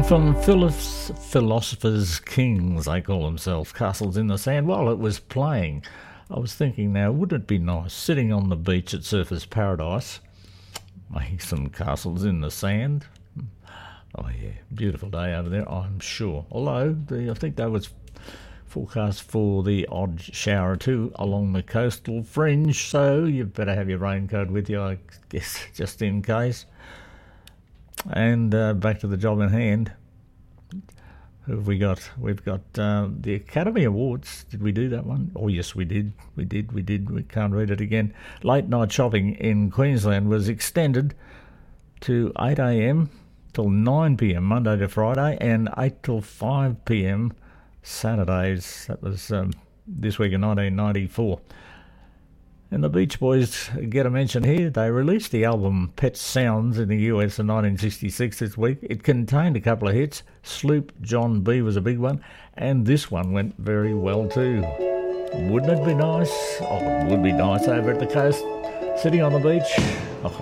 From Philosopher's Kings, they call themselves, Castles in the Sand. While it was playing, I was thinking now, wouldn't it be nice sitting on the beach at Surfers Paradise, making some castles in the sand? Oh yeah, beautiful day over there, I'm sure. Although, I think there was forecast for the odd shower or two along the coastal fringe, so you better have your raincoat with you, I guess, just in case. And back to the job in hand. Who have we got? We've got the Academy Awards. Did we do that one? Oh, yes, we did. We can't read it again. Late night shopping in Queensland was extended to 8 a.m. till 9 p.m. Monday to Friday, and 8 till 5 p.m. Saturdays. That was this week in 1994. And the Beach Boys get a mention here. They released the album Pet Sounds in the US in 1966 this week. It contained a couple of hits. Sloop John B was a big one, and this one went very well too. Wouldn't it be nice? Oh, it would be nice over at the coast, sitting on the beach. Oh,